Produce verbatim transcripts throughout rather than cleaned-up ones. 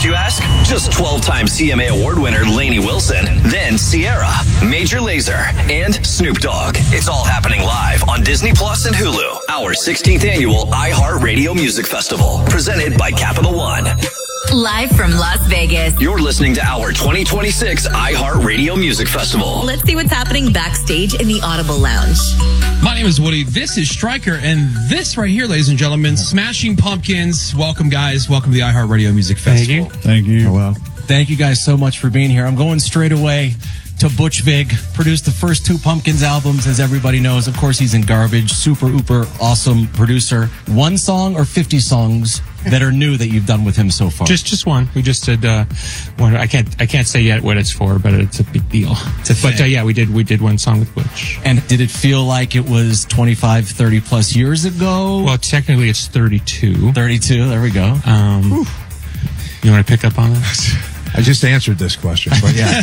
you ask? Just twelve-time C M A Award winner Lainey Wilson, then Sierra, Major Lazer, and Snoop Dogg. It's all happening live on Disney Plus and Hulu. Our sixteenth annual iHeartRadio Music Festival, presented by Capital One. Live from Las Vegas. You're listening to our twenty twenty-six iHeartRadio Music Festival. Let's see what's happening backstage in the Audible Lounge. My name is Woody. This is Stryker. And this right here, ladies and gentlemen, Smashing Pumpkins. Welcome, guys. Welcome to the iHeartRadio Music Festival. Thank you. Thank you. Oh, well. Thank you guys so much for being here. I'm going straight away to Butch Vig. Produced the first two Pumpkins albums, as everybody knows. Of course, he's in Garbage. Super, uber, awesome producer. One song or fifty songs that are new that you've done with him so far? Just, just one. We just did uh, one. I can't, I can't say yet what it's for, but it's a big deal. It's a but uh, yeah, we did, we did one song with Butch. And did it feel like it was twenty-five, thirty plus years ago? Well, technically, it's thirty-two. thirty-two. There we go. Um, you want to pick up on that? I just answered this question, but yeah.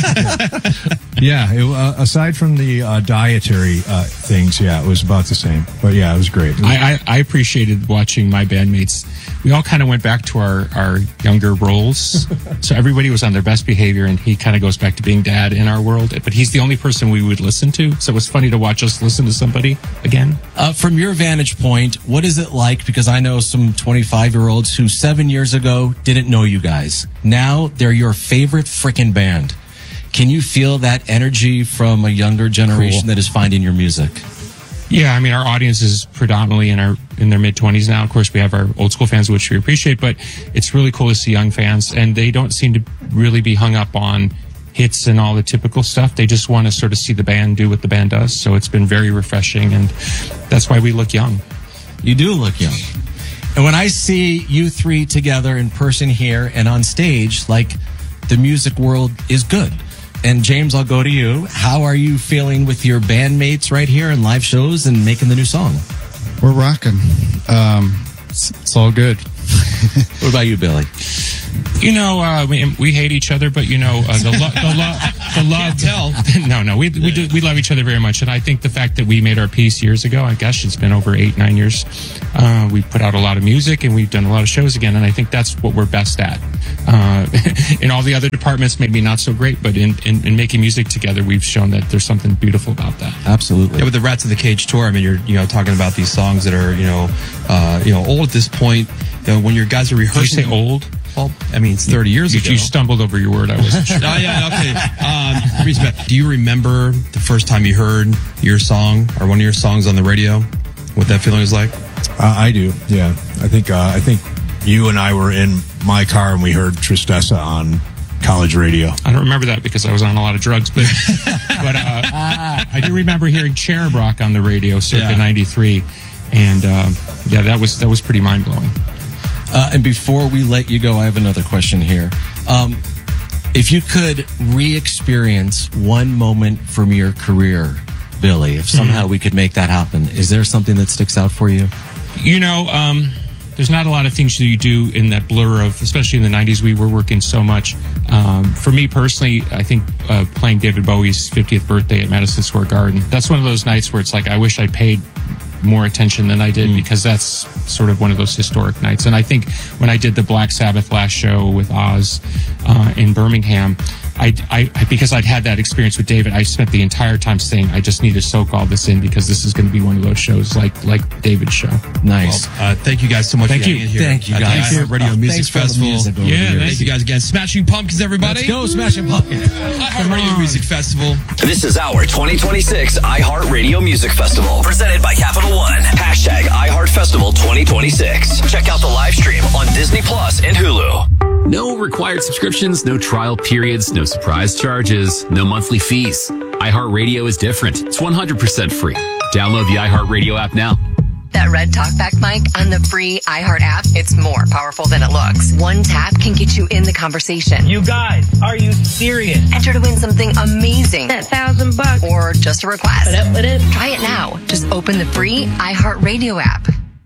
yeah, it, uh, aside from the uh, dietary uh, things, yeah, it was about the same. But yeah, it was great. It was I, I, I appreciated watching my bandmates. We all kind of went back to our, our younger roles. So everybody was on their best behavior, and he kind of goes back to being dad in our world. But he's the only person we would listen to. So it was funny to watch us listen to somebody again. Uh, from your vantage point, what is it like? Because I know some twenty-five-year-olds who seven years ago didn't know you guys. Now they're your favorite frickin' band. Can you feel that energy from a younger generation Cool. that is finding your music? Yeah, I mean, our audience is predominantly in our in their mid twenties now. Of course, we have our old school fans, which we appreciate, but it's really cool to see young fans, and they don't seem to really be hung up on hits and all the typical stuff. They just want to sort of see the band do what the band does. So it's been very refreshing, and that's why we look young. You do look young. And when I see you three together in person here and on stage, like, the music world is good. And James, I'll go to you. How are you feeling with your bandmates right here in live shows and making the new song? We're rocking. Um, it's, it's all good. What about you, Billy? You know, uh, we, we hate each other, but you know, uh, the, lo- the, lo- the love. Tell. no, no, we we do, we love each other very much, and I think the fact that we made our peace years ago, I guess it's been over eight, nine years. Uh, we put out a lot of music, and we've done a lot of shows again, and I think that's what we're best at. Uh, in all the other departments, maybe not so great, but in, in, in making music together, we've shown that there's something beautiful about that. Absolutely. Yeah, with the Rats of the Cage tour, I mean, you're you know talking about these songs that are you know uh, you know old at this point. You know, when your guys are rehearsing. Did you say old? Well, I mean, it's thirty years you, ago. You stumbled over your word. I wasn't sure. Oh, yeah, okay. Um, respect. Do you remember the first time you heard your song or one of your songs on the radio? What that feeling was like? Uh, I do, yeah. I think uh, I think you and I were in my car and we heard Tristessa on college radio. I don't remember that because I was on a lot of drugs, but but uh, I do remember hearing Cherub Rock on the radio circa Yeah. ninety-three, and uh, yeah, that was that was pretty mind blowing. Uh, and before we let you go, I have another question here. Um, if you could re-experience one moment from your career, Billy, if somehow mm-hmm. we could make that happen, is there something that sticks out for you? You know, um, there's not a lot of things that you do in that blur of, especially in the nineties, we were working so much. Um, for me personally, I think uh, playing David Bowie's fiftieth birthday at Madison Square Garden, that's one of those nights where it's like, I wish I paid more attention than I did mm. because that's sort of one of those historic nights. And I think when I did the Black Sabbath last show with Oz uh, in Birmingham, I, I, because I'd had that experience with David, I spent the entire time saying, I just need to soak all this in because this is going to be one of those shows like like David's show. Nice. Well, uh, thank you guys so much thank for you. being here. Thank you, guys. Thank you, Radio oh, Music Festival. Music yeah, thank you guys again. Smashing Pumpkins, everybody. Let's go, Smashing Pumpkins. Radio Music Festival. This is our twenty twenty-six iHeartRadio Music Festival, presented by Capital One. Hashtag iHeartFestival twenty twenty-six. Check out the live stream on Disney Plus and Hulu. No required subscriptions, no trial periods, no surprise charges, no monthly fees. iHeartRadio is different. It's one hundred percent free. Download the iHeartRadio app now. That red talkback mic on the free iHeart app, it's more powerful than it looks. One tap can get you in the conversation. You guys, are you serious? Enter to win something amazing. That thousand bucks. Or just a request. What up, what up? Try it now. Just open the free iHeartRadio app.